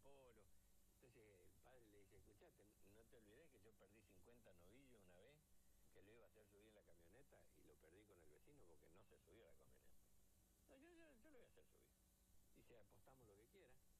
polo. Entonces el padre le dice, escuchate, no te olvides que yo perdí 50 novillos una vez, que lo iba a hacer subir en la camioneta y lo perdí con el vecino porque no se subió a la camioneta. No, yo lo voy a hacer subir. Dice, apostamos lo que quiera.